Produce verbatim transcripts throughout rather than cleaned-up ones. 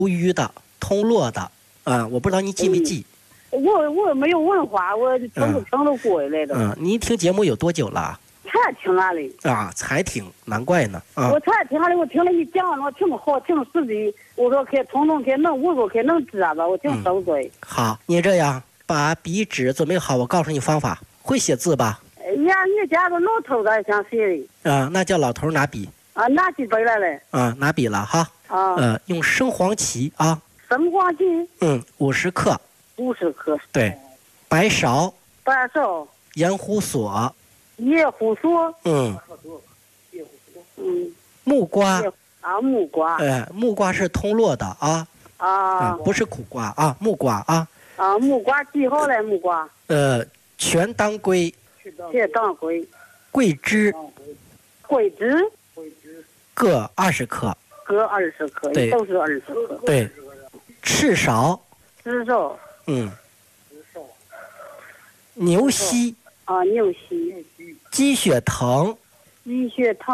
无瘀的、通络的，啊、呃，我不知道你记没记。 嗯、我我没有文化，我听都听都过来的。 嗯，您听节目有多久了？ 才听完了。 啊，才听，难怪呢。啊， 我才听完了，我听了你讲，我挺好，挺实际。我说可通通可能，我说可能知道吧，我挺受罪、嗯。 好，你这样把笔纸准备好，我告诉你方法。会写字吧？ 哎呀，你家个老头子还想写的。 啊，那叫老头拿笔。 啊，拿起笔来了。 啊，拿笔了哈。 啊。 呃，用生黄芪啊。 生黄芪。嗯， 五十克。 五十克。 对。白芍。 白芍。 盐胡索。 野胡索。 嗯。 嗯。 木瓜。 啊，木瓜。 呃，木瓜是通络的啊。 啊。 不是苦瓜啊，木瓜啊。 啊，木瓜记好了，木瓜。 呃，全当归。 全当归。 桂枝。 桂枝。 各二十克。 各二十克。 对， 都是二十克。 对。赤芍。 赤芍。 嗯。牛膝。 啊，牛膝。 鸡血藤。 鸡血藤。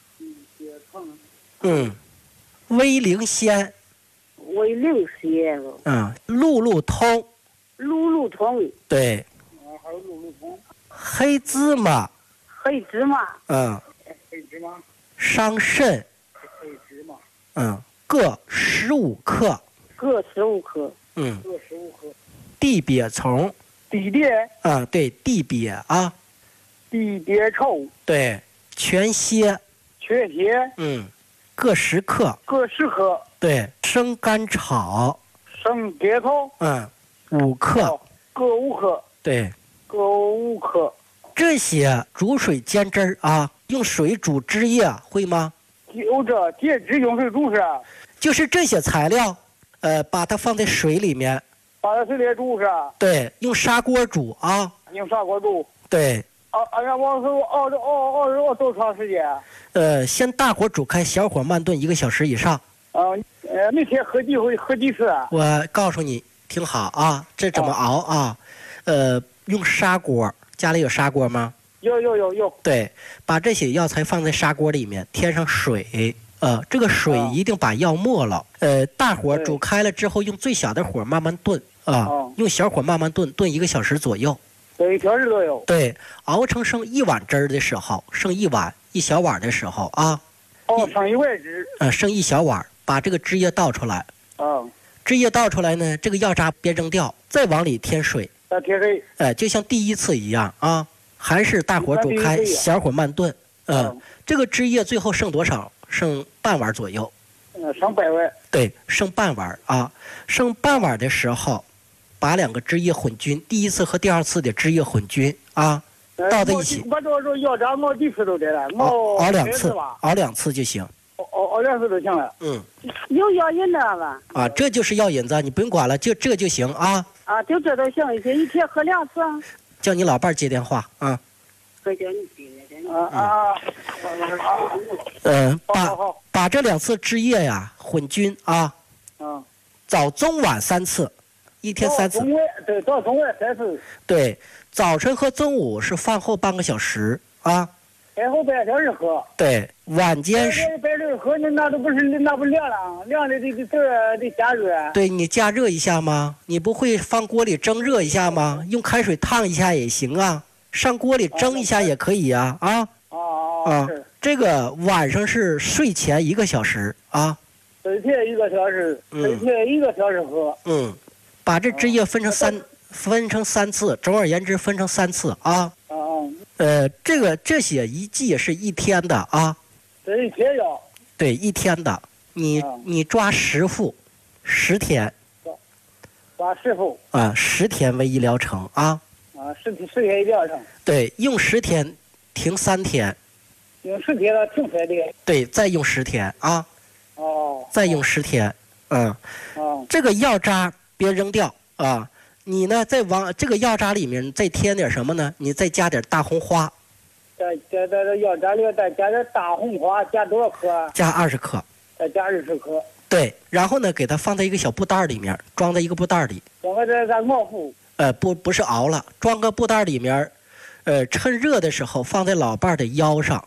嗯。威灵仙。 威灵仙。 嗯。路路通。 路路通。 对。 还有路路通。 黑芝麻。 黑芝麻。 嗯。 黑芝麻。 伤肾。 黑芝麻。 嗯。各十五克。 各十五克。 嗯。 各十五克。 地鳖虫。 地鳖。 啊，对，地鳖啊。 地鳖虫。 对。全蝎。 全蝎。 嗯。各十克。 各十克。 对。生甘草。 生甘草。 嗯。五克。哦、 各五克。 对。 各五克。 这些煮水煎汁儿啊，用水煮汁液会吗？ 有这煎汁用水煮是？ 就是这些材料，呃，把它放在水里面。 把它水里煮是？ 对，用砂锅煮啊。 用砂锅煮。 对。 啊啊！然后熬熬熬熬熬多长时间？ 呃，先大火煮开，小火慢炖一个小时以上。 啊，呃，每天喝几回？喝几次？ 我告诉你，听好啊，这怎么熬啊？啊呃，用砂锅，家里有砂锅吗？ 有有有有。 对，把这些药材放在砂锅里面，添上水。呃，这个水一定把药没了。呃，大火煮开了之后，用最小的火慢慢炖啊、呃，用小火慢慢炖，炖一个小时左右。 对，一小时左右。 对，熬成剩一碗汁儿的时候，剩一碗一小碗的时候啊。 哦，剩一碗汁。 呃，剩一小碗，把这个汁液倒出来。 啊。 汁液倒出来呢，这个药渣别扔掉，再往里添水。 再添水。 哎、呃，就像第一次一样啊，还是大火煮开，小火慢炖。嗯、呃，这个汁液最后剩多少？剩半碗左右。 嗯，剩半碗。 对，剩半碗啊。剩半碗的时候，把两个汁液混均，第一次和第二次的汁液混均啊，倒在一起。 我这这药渣熬几次都得了， 熬熬两次，熬两次就行。 熬熬两次就行了。 嗯。 有药引子吧？ 啊，这就是药引子，你不用管了，就这就行啊。 啊，就这都行，一天一天喝两次。 叫你老伴儿接电话啊。 再叫你接电话。啊啊。 嗯，把把这两次汁液呀混均啊。 啊。 早中晚三次，一天三次。 中晚对，早中晚三次。 对，早晨和中午是饭后半个小时啊。 饭后半小时喝。 对，晚间是。 半小时喝，那那都不是那不凉了，凉的得得得得加热。 对，你加热一下吗？你不会放锅里蒸热一下吗？用开水烫一下也行啊，上锅里蒸一下也可以呀。啊。 啊啊。这个晚上是睡前一个小时啊。 睡前一个小时，睡前一个小时喝。 嗯，把这汁液分成三，分成三次，总而言之分成三次啊。 啊。 呃，这个这些一剂是一天的啊。 这一天药。 对，一天的，你、啊、你抓十副，十天。 抓十副。 啊，十天为一疗程啊。 啊，十十天一疗程。 对，用十天，停三天。 用十天了，停三天。 对，再用十天啊。 哦。 再用十天，嗯。 哦。 这个药渣别扔掉啊。你呢，再往这个药渣里面再添点什么呢？你再加点大红花。 再加在这药渣里再加点大红花，加多少克？ 加二十克。 再加二十克。 对，然后呢，给它放在一个小布袋里面，装在一个布袋里。 装在这咱熬服。 呃，不，不是熬了，装个布袋里面，呃，趁热的时候放在老伴的腰上。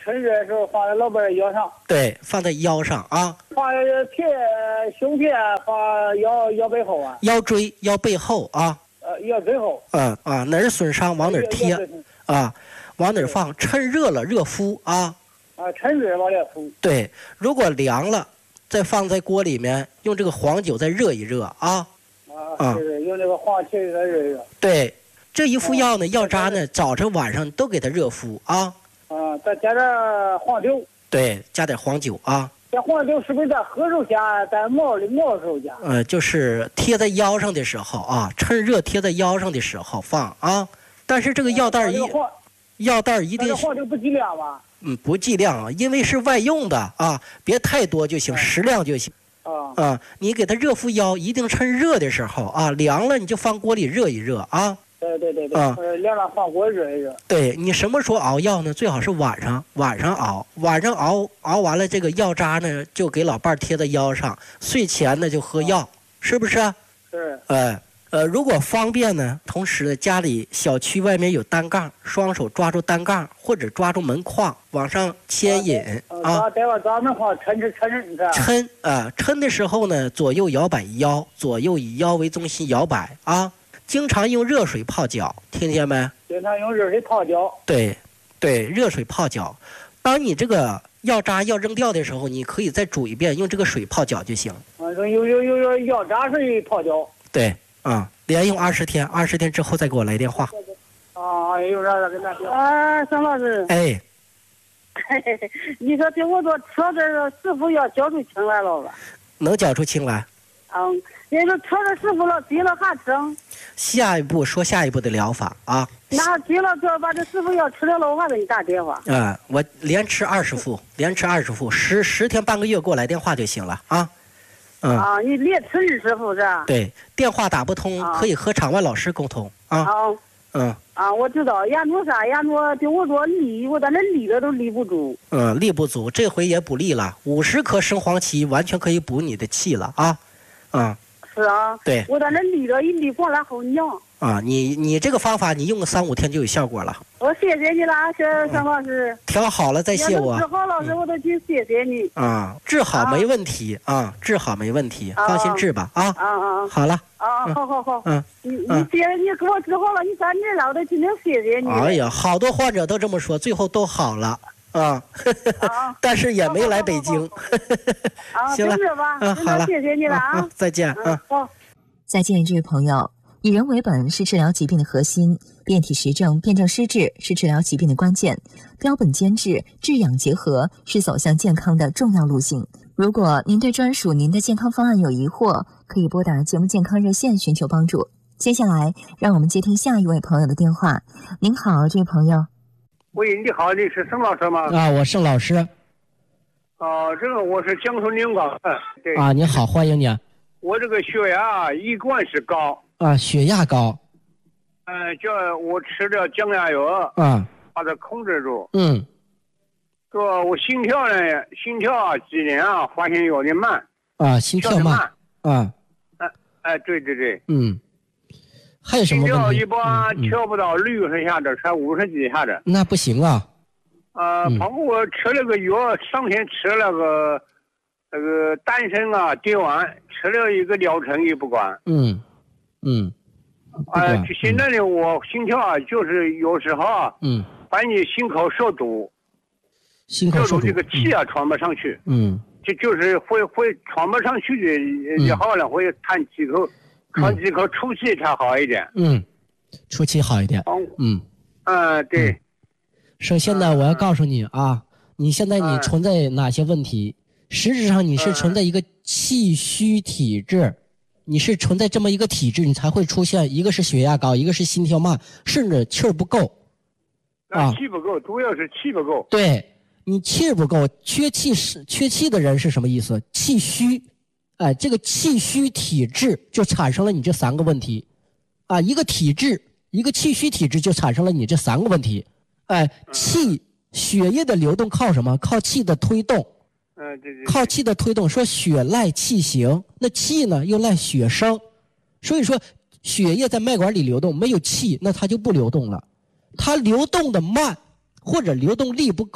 趁热的时候放在老伴儿腰上。 对，放在腰上啊。 放贴胸贴，放腰腰背后啊。 腰椎、腰背后啊。 呃，腰背后。 嗯啊，哪儿损伤往哪儿贴啊，往哪儿放，趁热了热敷啊。 啊，趁热往里敷。 对，如果凉了，再放在锅里面，用这个黄酒再热一热啊。 啊，是用这个黄酒再热一热。 对，这一副药呢，药渣呢，早晨晚上都给它热敷啊。 啊，再加点黄酒。 对，加点黄酒啊。 这黄酒是不是在喝时候加，在冒里冒时候加？ 呃，就是贴在腰上的时候啊，趁热贴在腰上的时候放啊。但是这个药袋一，药袋一定。 黄酒不剂量吧？ 嗯，不剂量啊，因为是外用的啊，别太多就行，适量就行。 啊啊，你给它热敷腰，一定趁热的时候啊，凉了你就放锅里热一热啊。 对对对对， 啊， 凉了放锅热一热。 对，你什么时候熬药呢？最好是晚上，晚上熬，晚上熬熬完了，这个药渣呢就给老伴儿贴在腰上，睡前呢就喝药，啊、是不是？ 是。 呃呃，如果方便呢，同时家里小区外面有单杠，双手抓住单杠或者抓住门框往上牵引啊。 待会儿抓门框抻抻抻抻。 抻啊，抻的时候呢，左右摇摆腰，左右以腰为中心摇摆啊。经常用热水泡脚，听见没？ 经常用热水泡脚。 对，对，热水泡脚。当你这个药渣要扔掉的时候，你可以再煮一遍，用这个水泡脚就行。 啊，用用用用药渣水泡脚。 对，啊、嗯，连用二十天，二十天之后再给我来电话。 啊，有啥子跟他说？啊，沈老师。 哎。 你说对我说车子师傅要交出清来了吧？ 能交出清来。 嗯，人说车子师傅了，急了还整。 下一步说下一步的疗法啊。 那急了就把这师傅药吃了了，我还给你打电话。 啊、嗯，我连吃二十副，连吃二十副，十十天半个月给我来电话就行了啊。嗯。 啊，你连吃二十副是吧？ 对，电话打不通，啊、可以和场外老师沟通啊。 好、啊。 嗯。 啊，我知道，牙诺啥牙诺对我说立，我在那立着都立不住。 嗯，立不足，这回也补力了，五十颗生黄芪完全可以补你的气了啊。嗯。 是啊。 对。 我在那立着，一立过来好痒。 啊，你你这个方法，你用个三五天就有效果了。 我谢谢你了，谢沈老师。 调好了再谢我。 治好老师，我都去谢谢你。 啊，治好没问题啊，治好没问题，放心治吧啊。 啊啊。 好了。 啊，好好好。 嗯。 你你谢你给我治好了，你三年了，我都今天谢谢你。 哎呀，好多患者都这么说，最后都好了啊。但是也没来北京。 啊， 行了吧。 嗯，好了， 谢谢你了啊。 再见啊。 好。 再见，这位朋友。以人为本是治疗疾病的核心，辩体实证、辩证施治是治疗疾病的关键，标本兼治、治养结合是走向健康的重要路径。如果您对专属您的健康方案有疑惑，可以拨打节目健康热线寻求帮助。接下来，让我们接听下一位朋友的电话。您好，这位朋友。 喂，你好，你是沈老师吗？ 啊，我沈老师。 哦、呃，这个我是江苏宁高的。对。 啊，你好，欢迎你。 我这个血压一贯是高。 啊，血压高， 嗯、呃，叫我吃了降压药， 啊， 把它控制住。 嗯， 说我心跳呢，心跳啊，今年啊，发现有点慢。 啊，心跳慢，啊， 哎哎，对对对， 嗯，还有什么问题？ 心跳一般跳不到六十下子，才五十几下子。 那不行啊。 呃， 嗯、 包括我吃了个药，上天吃了个那个丹参啊，滴丸，吃了一个疗程也不管。 嗯。嗯， 呃，现在呢，我心跳啊，就是有时候啊， 嗯， 把你心口受堵， 心口受堵， 这个气啊喘不上去， 嗯， 就就是会会喘不上去的也好了，会叹几口，喘几口出气才好一点， 嗯，出气好一点，嗯， 嗯，对。 首先呢，我要告诉你啊，你现在你存在哪些问题？实质上你是存在一个气虚体质。你是存在这么一个体质，你才会出现一个是血压高，一个是心跳慢，甚至气儿不够。 啊，气不够，主要是气不够。 对，你气不够，缺气是缺气的人是什么意思？气虚，哎，这个气虚体质就产生了你这三个问题，啊，一个体质，一个气虚体质就产生了你这三个问题，哎，气血液的流动靠什么？靠气的推动。 嗯，对对， 靠气的推动，说血赖气行，那气呢又赖血生，所以说血液在脉管里流动，没有气，那它就不流动了。它流动的慢，或者流动力不够，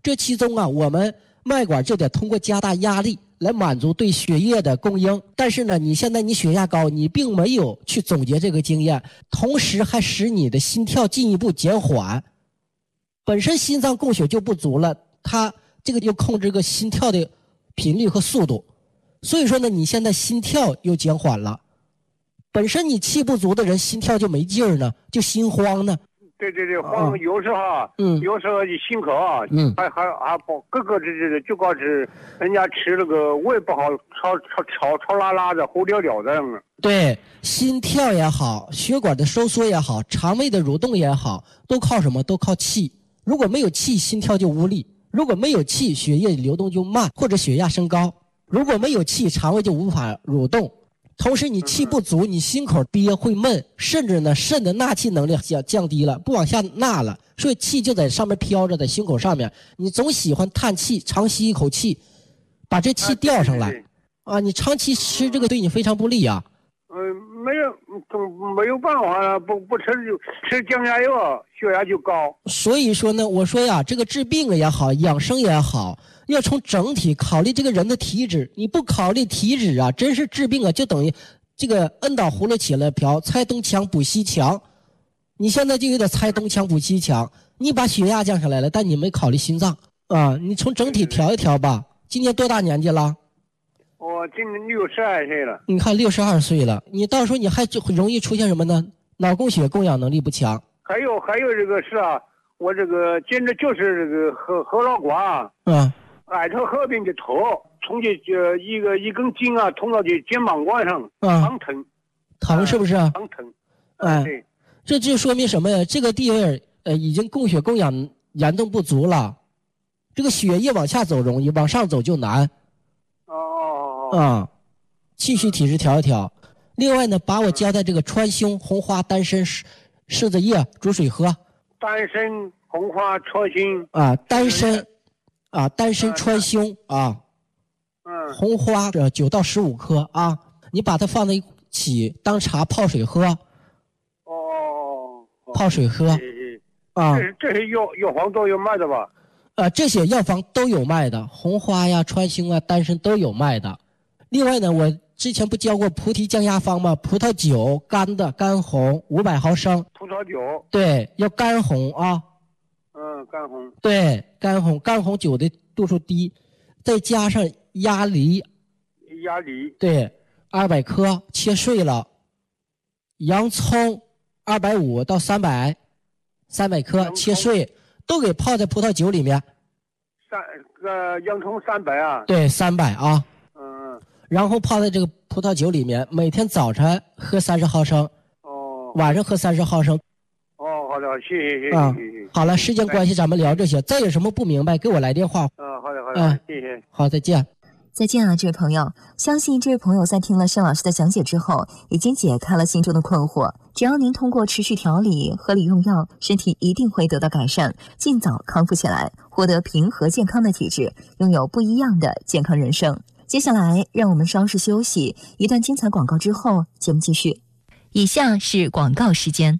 这其中啊，我们脉管就得通过加大压力来满足对血液的供应。但是呢，你现在你血压高，你并没有去总结这个经验，同时还使你的心跳进一步减缓。本身心脏供血就不足了，它这个就控制个心跳的频率和速度。所以说呢，你现在心跳又减缓了。本身你气不足的人，心跳就没劲儿呢，就心慌呢。 对对对，慌，有时候啊， 嗯， 有时候心口啊， 嗯， 还还还不各个这这就告知人家吃那个胃不好，吵吵吵吵拉拉的，呼溜溜的。 对，心跳也好，血管的收缩也好，肠胃的蠕动也好，都靠什么？都靠气。如果没有气，心跳就无力；如果没有气，血液流动就慢，或者血压升高；如果没有气，肠胃就无法蠕动。同时你气不足，你心口憋会闷，甚至呢肾的纳气能力降降低了，不往下纳了，所以气就在上面飘着，在心口上面，你总喜欢叹气，长吸一口气，把这气吊上来。啊，对对对啊，你长期吃这个对你非常不利啊。 嗯、呃，没有没有办法，不不吃就吃降压药，血压就高。 所以说呢，我说呀，这个治病也好，养生也好，要从整体考虑这个人的体质。你不考虑体质啊，真是治病啊，就等于这个摁倒葫芦起了瓢，拆东墙补西墙。你现在就有点拆东墙补西墙，你把血压降下来了，但你没考虑心脏啊。你从整体调一调吧。今年多大年纪了？ 我今年六十二岁了。 你看六十二岁了，你到时候你还容易出现什么呢？脑供血供氧能力不强。 还有还有这个是啊，我这个简直就是这个后后脑瓜啊， 嗯， 挨着合并的头，从这这一个一根筋啊，通到这肩膀关上， 嗯， 疼疼， 疼是不是？ 疼疼， 哎， 对， 这就说明什么呀？这个地位呃已经供血供氧严重不足了，这个血液往下走容易，往上走就难。 哦， 啊、嗯，气虚体质调一调。另外呢，把我教的这个川芎、红花、丹参、柿柿子叶煮水喝。 丹参、红花、川芎啊，丹参啊，丹参、川芎啊， 嗯，红花呃九到十五克啊，你把它放在一起当茶泡水喝。 哦， 泡水喝。 啊，这这些药药房都有卖的吧？ 啊，这些药房都有卖的，红花呀、川芎啊、丹参都有卖的。另外呢，我之前不教过菩提降压方吗？葡萄酒干的干红五百毫升。 葡萄酒。 对，要干红啊。 嗯，干红。 对，干红，干红酒的度数低，再加上鸭梨。 鸭梨。 对，二百克切碎了。洋葱二百五到三百，三百克切碎。都给泡在葡萄酒里面， 三呃洋葱三百啊， 对，三百啊， 嗯， 然后泡在这个葡萄酒里面，每天早晨喝三十毫升， 哦， 晚上喝三十毫升， 哦，好的，谢谢谢谢啊， 谢谢， 好了，时间关系咱们聊这些，再有什么不明白给我来电话， 嗯、呃，好的好的，嗯、谢谢， 好，再见。 再见啊，这位朋友！相信这位朋友在听了盛老师的讲解之后，已经解开了心中的困惑。只要您通过持续调理、合理用药，身体一定会得到改善，尽早康复起来，获得平和健康的体质，拥有不一样的健康人生。接下来，让我们稍事休息，一段精彩广告之后，节目继续。以下是广告时间。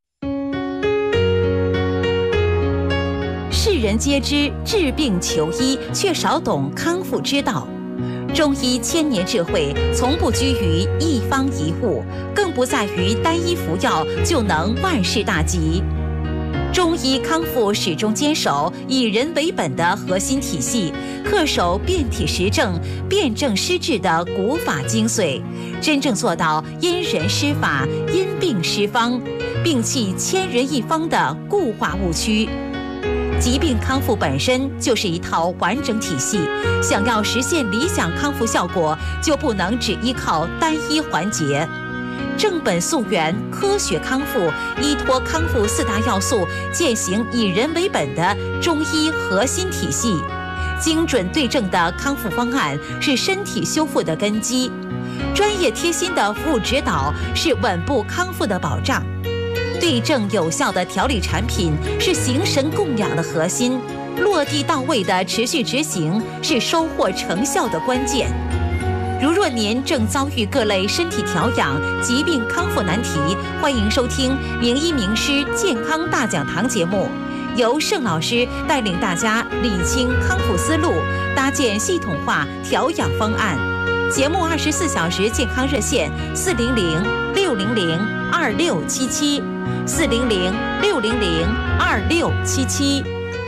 世人皆知治病求医，却少懂康复之道。中医千年智慧，从不拘于一方一物，更不在于单一服药就能万事大吉。中医康复始终坚守以人为本的核心体系，恪守辨体实证、辨证施治的古法精髓，真正做到因人施法、因病施方，摒弃千人一方的固化误区。疾病康复本身就是一套完整体系，想要实现理想康复效果，就不能只依靠单一环节。正本溯源，科学康复，依托康复四大要素，践行以人为本的中医核心体系。精准对症的康复方案是身体修复的根基，专业贴心的服务指导是稳步康复的保障。对症有效的调理产品是形神供养的核心，落地到位的持续执行是收获成效的关键。如若您正遭遇各类身体调养、疾病康复难题，欢迎收听名医名师健康大讲堂节目， 由盛老师带领大家理清康复思路，搭建系统化调养方案。节目二十四小时健康热线：四零零六零零二六七七，四零零六零零二六七七。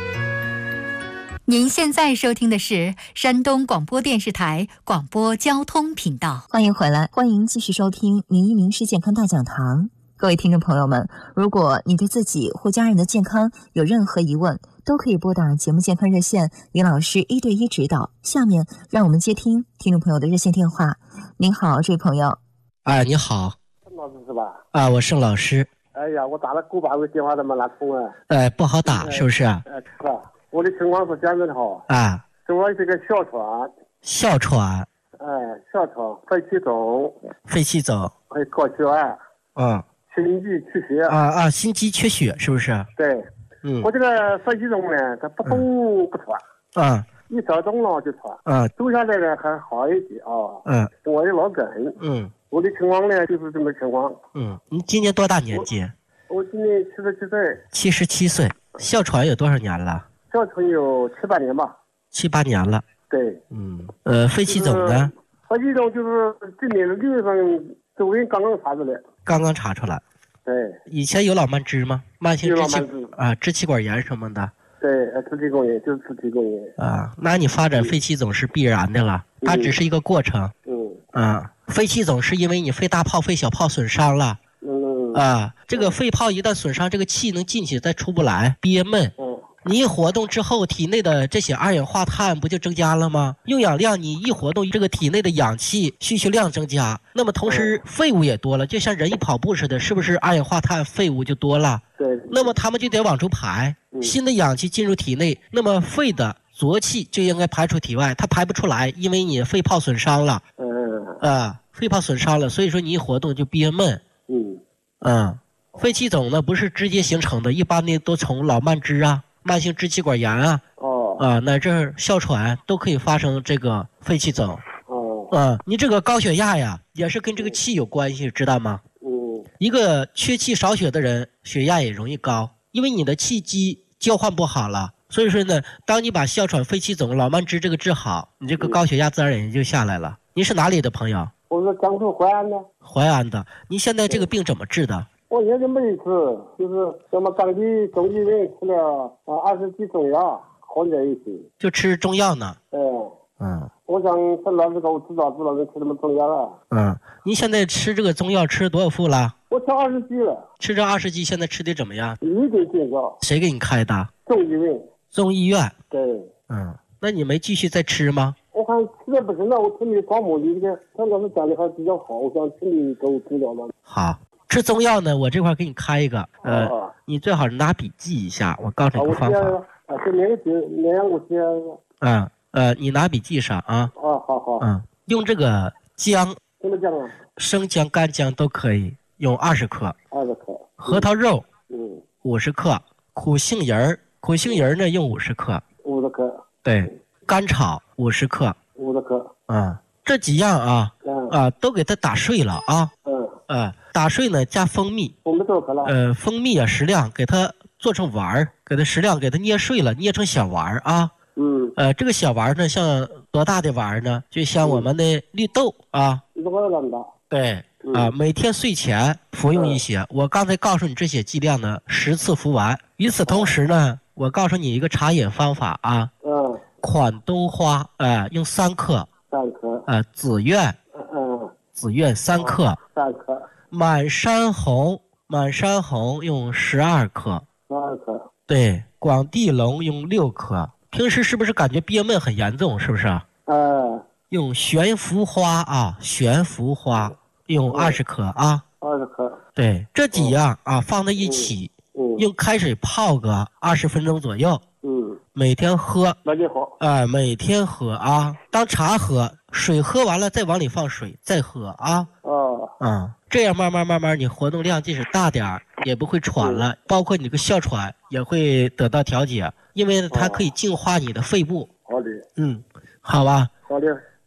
您现在收听的是山东广播电视台广播交通频道。 欢迎回来，欢迎继续收听名医名师健康大讲堂。各位听众朋友们，如果你对自己或家人的健康有任何疑问，都可以拨打节目健康热线，李老师一对一指导。下面让我们接听听众朋友的热线电话。您好，这位朋友。 哎，你好。 盛老师是吧？ 啊，我盛老师。 哎呀，我打了够把个电话都没拿通啊。 哎，不好打，是不是？ 哎，是吧？我的情况是这样子的哈。 啊。 我这个哮喘。 哮喘。 哎，哮喘、肺气肿。 肺气肿。 还有高血压。 嗯。 心肌缺血。 啊啊，心肌缺血是不是？ 对。 嗯。 我这个肺气肿呢，它不动不喘。 嗯。 一走动了就喘。嗯。走下来呢还好一些啊。嗯。我有老梗。嗯。我的情况呢就是这么情况。 嗯。你今年多大年纪？ 我今年七十七岁。 七十七岁。哮喘有多少年了？ 哮喘有七八年吧。 七八年了。 对。 嗯。呃，肺气肿呢？ 肺气肿就是今年六月份周围刚刚查出来。 刚刚查出来。 对。 以前有老慢支吗？慢性支气啊，支气管炎什么的。 对，支气管炎就是支气管炎。 啊，那你发展肺气肿是必然的了，它只是一个过程。 嗯。 啊，肺气肿是因为你肺大泡、肺小泡损伤了。 嗯。 啊，这个肺泡一旦损伤，这个气能进去再出不来，憋闷。嗯。你一活动之后，体内的这些二氧化碳不就增加了吗？用氧量你一活动，这个体内的氧气需求量增加，那么同时废物也多了，就像人一跑步似的，是不是二氧化碳废物就多了？ 对。 那么他们就得往出排，新的氧气进入体内，那么肺的浊气就应该排出体外，它排不出来，因为你肺泡损伤了。嗯。啊，肺泡损伤了，所以说你一活动就憋闷。嗯。嗯，肺气肿呢不是直接形成的，一般呢都从老慢支啊。慢性支气管炎啊，哦，啊，乃至哮喘都可以发生这个肺气肿。哦，啊，你这个高血压呀，也是跟这个气有关系，知道吗？嗯，一个缺气少血的人，血压也容易高，因为你的气机交换不好了。所以说呢，当你把哮喘、肺气肿、老慢支这个治好，你这个高血压自然也就下来了。你是哪里的朋友？ 我是江苏淮安的。 淮安的，你现在这个病怎么治的？ 我现在没吃，就是什么当地中医院吃了啊二十几种药，混在一起。 就吃中药呢？ 嗯嗯。我想陈老师给我指导指导，能吃什么中药啊？ 嗯，您现在吃这个中药吃多少副了？ 我吃二十几了。 吃这二十几，现在吃的怎么样？ 一点见效。 谁给你开的？ 中医院。 中医院。 对。 嗯，那你没继续再吃吗？ 我看吃的不行了，我听你广播里这个陈老师讲的还比较好，我想请你给我指导嘛。 好。吃中药呢，我这块给你开一个，呃，哦、你最好是拿笔记一下，我告诉你个方法。 啊，这两个字，两个字。 嗯，呃，你拿笔记上啊。 哦，好好。 嗯，用这个姜。 什么姜啊？ 生姜、干姜都可以，用二十克。 二十克。 核桃肉。 嗯。 五十克。苦杏仁儿，苦杏仁儿呢用五十克。 五十克。 对，甘草五十克。 五十克。 嗯，这几样啊，嗯、啊，都给它打碎了啊。嗯。呃，打碎呢，加蜂蜜， 我们都可了。 呃，蜂蜜啊，适量给它做成丸儿，给它适量给它捏碎了，捏成小丸儿啊。嗯。呃，这个小丸儿呢，像多大的丸儿呢？就像我们的绿豆啊。 绿豆那么大。 对。嗯、啊，每天睡前服用一些。嗯、我刚才告诉你这些剂量呢，十次服完。与此同时呢，我告诉你一个茶饮方法啊。嗯。款冬花，哎、呃，用三克。 三克。 呃，紫苑。嗯。紫苑三克。 三克。 满山红，满山红用十二克。 十二克。 对，广地龙用六克。平时是不是感觉憋闷很严重？是不是？ 嗯。 用悬浮花啊，悬浮花用二十克啊。 二十克。 对，这几样啊放在一起，嗯，用开水泡个二十分钟左右。嗯。每天喝。 那就好。 哎、呃，每天喝啊，当茶喝，水喝完了再往里放水，再喝啊。哦。嗯，这样慢慢慢慢，你活动量即使大点儿，也不会喘了，嗯、包括你这个哮喘也会得到调节，因为它可以净化你的肺部。 好的。 嗯，好吧。 好的。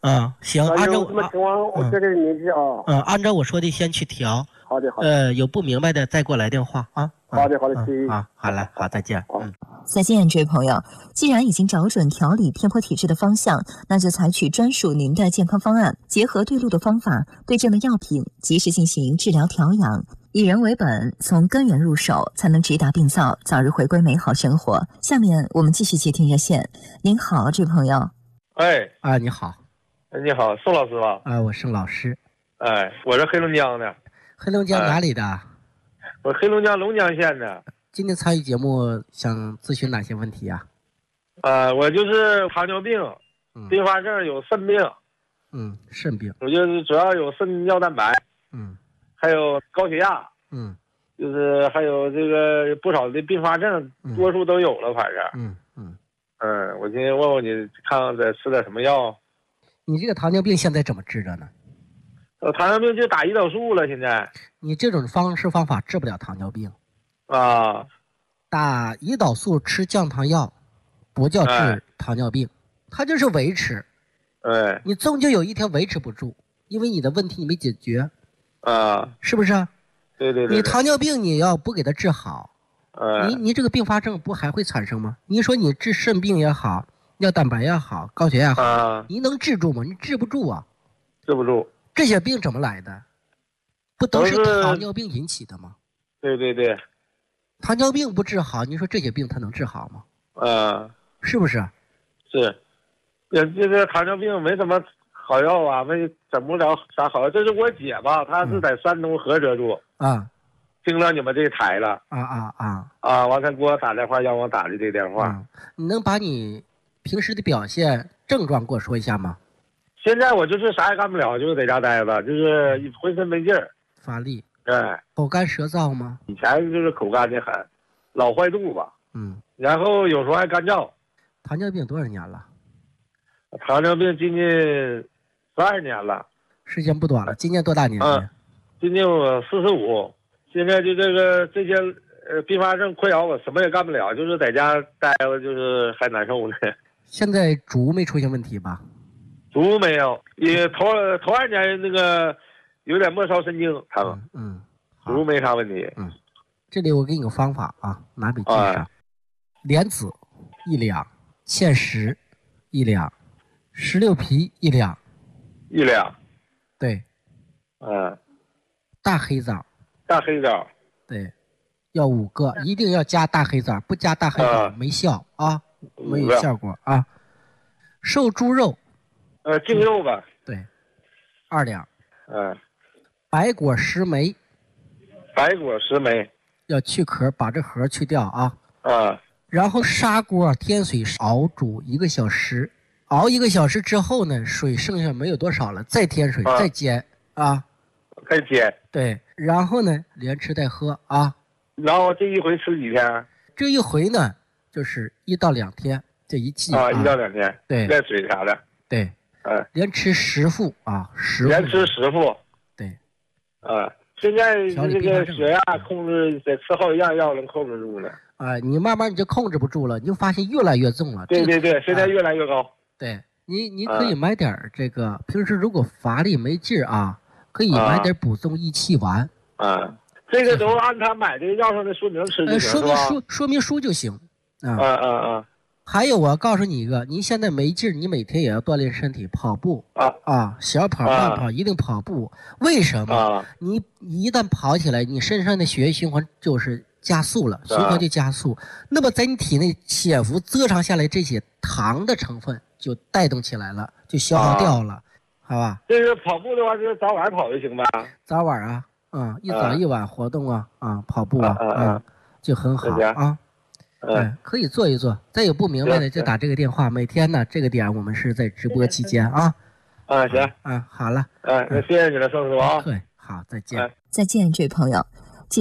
嗯，行，按照有什么情况我这里联系啊。 嗯，按照我说的先去调。 好的，好的。 呃，有不明白的再给我来电话啊。 好的，好的，谢谢。 啊，好嘞，好，再见。嗯， 再见，这位朋友。既然已经找准调理偏颇体质的方向，那就采取专属您的健康方案，结合对路的方法，对症的药品，及时进行治疗调养，以人为本，从根源入手，才能直达病灶，早日回归美好生活。下面我们继续接听热线。您好，这位朋友。 哎， 啊，你好。 你好，宋老师吧？ 啊，我是老师。 哎，我是黑龙江的。 黑龙江哪里的？ 哎、我黑龙江龙江县的。 今天参与节目，想咨询哪些问题呀、 啊？呃，我就是糖尿病、 嗯、 并发症，有肾病。 嗯，肾病。 我就是主要有肾尿蛋白。 嗯。 还有高血压。 嗯。 就是还有这个不少的并发症， 嗯、 多数都有了，反正。 嗯嗯。 嗯，我今天问问你，看看再吃点什么药。 你这个糖尿病现在怎么治的呢？ 呃，糖尿病就打胰岛素了，现在。 你这种方式方法治不了糖尿病。 啊。 打胰岛素吃降糖药，不叫治糖尿病，哎、它就是维持。 哎。 你终究有一天维持不住，因为你的问题你没解决。 啊。 是不是？ 对对对。 你糖尿病你要不给它治好， 哎、 你你这个并发症不还会产生吗？你说你治肾病也好。尿蛋白也好，高血压也好， 啊、 你能治住吗？你治不住啊， 治不住。 这些病怎么来的？不都是糖尿病引起的吗？ 对对对。 糖尿病不治好，你说这些病它能治好吗？ 啊， 是不是？ 是，这这个糖尿病没什么好药啊，没整不了啥好药。这是我姐吧，她是在山东菏泽住。 啊。 听到你们这台了。 啊啊啊！ 啊，完才给我打电话，让我打的这电话。 嗯、你能把你平时的表现症状给我说一下吗？ 现在我就是啥也干不了，就是在家待着，就是浑身没劲儿， 乏力。 哎， 口干舌燥吗？ 以前就是口干的很，老坏肚子。 嗯。 然后有时候还干燥。 糖尿病多少年了？ 糖尿病今年十二年了。 时间不短了，今年多大年纪？ 嗯，今年我四十五，现在就这个这些呃并发症困扰我，什么也干不了，就是在家待着，就是还难受呢。 现在足没出现问题吧？ 足没有，也头头二年那个有点末梢神经，他们嗯， 足没啥问题。 嗯，这里我给你个方法啊，拿笔记上： 啊、 莲子一两，芡实一两，石榴皮一两， 一两， 对， 嗯， 大黑枣， 大黑枣， 对，要五个，一定要加大黑枣，不加大黑枣、啊、没效啊。没有效果啊！瘦猪肉， 呃，净肉吧， 对，二两。 嗯， 白果十枚， 白果十枚， 要去壳，把这核去掉啊。 啊。 然后砂锅添水熬煮一个小时，熬一个小时之后呢，水剩下没有多少了，再添水，啊、再煎啊。 再煎。 对，然后呢，连吃带喝啊。 然后这一回吃几天？ 这一回呢？就是一到两天，这一剂啊，一到两天， 对， 带水啥的， 对， 嗯， 连吃十副啊，十连吃十副， 对， 啊，现在这个血压控制得吃好几样药能控制住了， 啊，你慢慢你就控制不住了，你就发现越来越重了， 对对对，现在越来越高， 对你你可以买点这个，平时如果乏力没劲啊，可以买点补中益气丸， 啊，这个都按他买的药上的说明吃就行， 说明书说明书就行。 啊啊啊！ 还有，我要告诉你一个，你现在没劲儿，你每天也要锻炼身体，跑步啊啊，小跑、慢跑，一定跑步。为什么？ 啊、 你一旦跑起来，你身上的血液循环就是加速了，循环就加速。啊、那么在你体内潜伏蛰藏下来这些糖的成分就带动起来了，就消耗掉了，啊、好吧？ 这个跑步的话，就是早晚跑就行吧？ 早晚啊，啊、嗯，一早一晚活动啊，啊，跑步啊， 啊嗯，就很好啊。嗯，可以做一做。再有不明白的就打这个电话。每天呢，这个点我们是在直播期间啊。 啊，行， 嗯，好了， 嗯，那谢谢你了，宋师傅啊。 对，好，再见。 再见，这位朋友，记住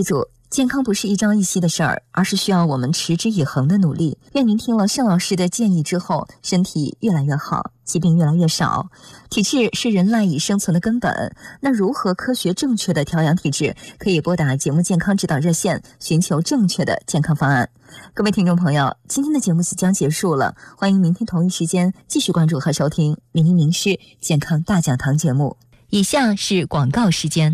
健康不是一朝一夕的事儿，而是需要我们持之以恒的努力。愿您听了盛老师的建议之后，身体越来越好，疾病越来越少。体质是人赖以生存的根本，那如何科学正确的调养体质？可以拨打节目健康指导热线，寻求正确的健康方案。各位听众朋友，今天的节目即将结束了，欢迎明天同一时间继续关注和收听名医名师健康大讲堂节目。以下是广告时间。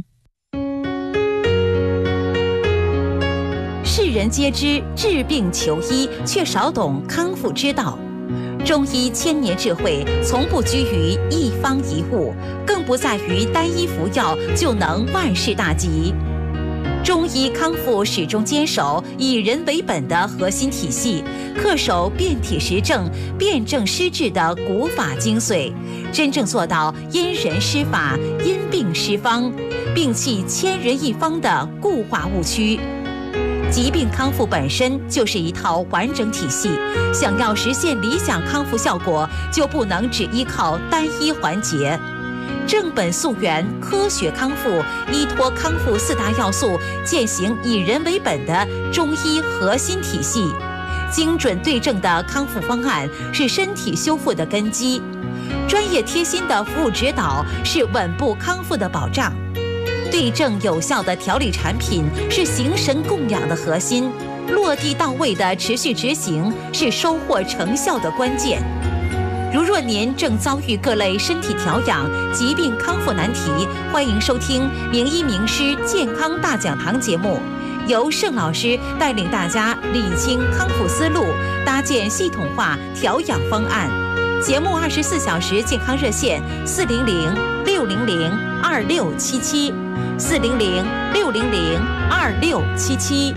世人皆知治病求医，却少懂康复之道。中医千年智慧，从不拘于一方一物，更不在于单一服药就能万事大吉。中医康复始终坚守以人为本的核心体系，恪守辨体实证、辨证施治的古法精髓，真正做到因人施法、因病施方，摒弃千人一方的固化误区。疾病康复本身就是一套完整体系，想要实现理想康复效果，就不能只依靠单一环节。正本溯源，科学康复，依托康复四大要素，践行以人为本的中医核心体系。精准对症的康复方案是身体修复的根基，专业贴心的服务指导是稳步康复的保障。对症有效的调理产品是形神供养的核心，落地到位的持续执行是收获成效的关键。如若您正遭遇各类身体调养、疾病康复难题，欢迎收听名医名师健康大讲堂节目，由盛老师带领大家理清康复思路，搭建系统化调养方案。节目二十四小时健康热线四零零六零零二六七七四零零六零零二六七七。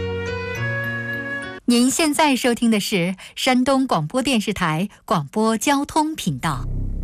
您现在收听的是山东广播电视台广播交通频道。